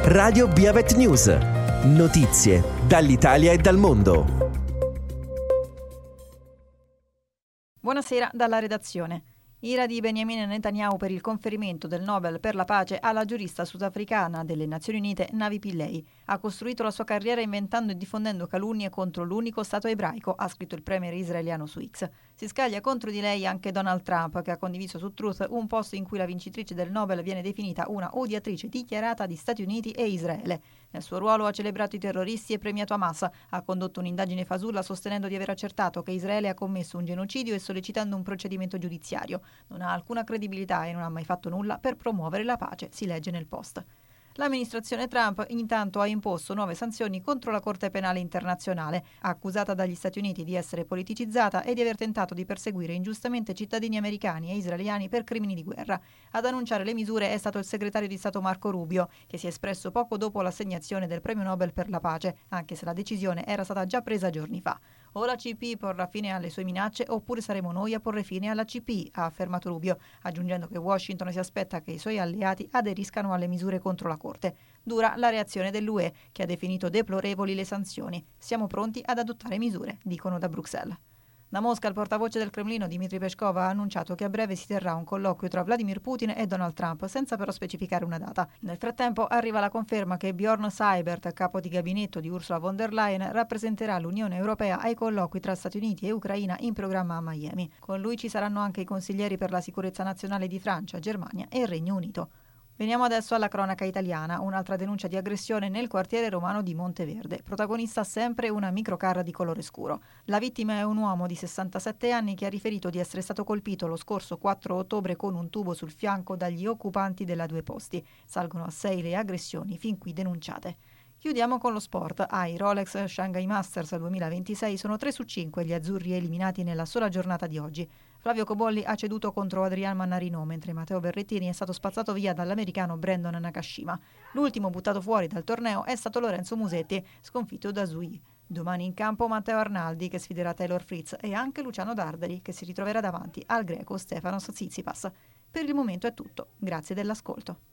Radio Biavet News. Notizie dall'Italia e dal mondo. Buonasera dalla redazione. Ira di Benjamin Netanyahu per il conferimento del Nobel per la pace alla giurista sudafricana delle Nazioni Unite Navi Pillay. Ha costruito la sua carriera inventando e diffondendo calunnie contro l'unico Stato ebraico, ha scritto il premier israeliano su X. Si scaglia contro di lei anche Donald Trump, che ha condiviso su Truth un post in cui la vincitrice del Nobel viene definita una odiatrice dichiarata di Stati Uniti e Israele. Nel suo ruolo ha celebrato i terroristi e premiato Hamas, ha condotto un'indagine fasulla sostenendo di aver accertato che Israele ha commesso un genocidio e sollecitando un procedimento giudiziario. Non ha alcuna credibilità e non ha mai fatto nulla per promuovere la pace, si legge nel post. L'amministrazione Trump intanto ha imposto nuove sanzioni contro la Corte Penale Internazionale, accusata dagli Stati Uniti di essere politicizzata e di aver tentato di perseguire ingiustamente cittadini americani e israeliani per crimini di guerra. Ad annunciare le misure è stato il segretario di Stato Marco Rubio, che si è espresso poco dopo l'assegnazione del premio Nobel per la pace, anche se la decisione era stata già presa giorni fa. O la CP porrà fine alle sue minacce oppure saremo noi a porre fine alla CP, ha affermato Rubio, aggiungendo che Washington si aspetta che i suoi alleati aderiscano alle misure contro la Corte. Dura la reazione dell'UE, che ha definito deplorevoli le sanzioni. Siamo pronti ad adottare misure, dicono da Bruxelles. Da Mosca il portavoce del Cremlino Dmitry Peskov ha annunciato che a breve si terrà un colloquio tra Vladimir Putin e Donald Trump, senza però specificare una data. Nel frattempo arriva la conferma che Bjorn Seibert, capo di gabinetto di Ursula von der Leyen, rappresenterà l'Unione Europea ai colloqui tra Stati Uniti e Ucraina in programma a Miami. Con lui ci saranno anche i consiglieri per la sicurezza nazionale di Francia, Germania e Regno Unito. Veniamo adesso alla cronaca italiana, un'altra denuncia di aggressione nel quartiere romano di Monteverde. Protagonista sempre una microcar di colore scuro. La vittima è un uomo di 67 anni che ha riferito di essere stato colpito lo scorso 4 ottobre con un tubo sul fianco dagli occupanti della Due Posti. Salgono a 6 le aggressioni fin qui denunciate. Chiudiamo con lo sport. Ai Rolex Shanghai Masters 2026 sono 3 su 5 gli azzurri eliminati nella sola giornata di oggi. Flavio Cobolli ha ceduto contro Adrian Mannarino, mentre Matteo Berrettini è stato spazzato via dall'americano Brandon Nakashima. L'ultimo buttato fuori dal torneo è stato Lorenzo Musetti, sconfitto da Zui. Domani in campo Matteo Arnaldi, che sfiderà Taylor Fritz, e anche Luciano Darderi, che si ritroverà davanti al greco Stefanos Tsitsipas. Per il momento è tutto. Grazie dell'ascolto.